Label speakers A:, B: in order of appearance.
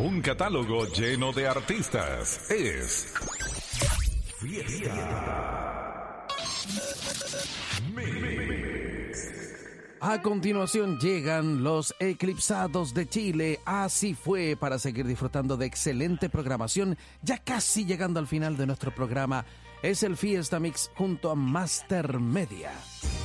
A: Un catálogo lleno de artistas. Es Fiesta Mix.
B: A continuación llegan los eclipsados de Chile. Así fue, para seguir disfrutando de excelente programación. Ya casi llegando al final de nuestro programa, es el Fiesta Mix junto a Master Media.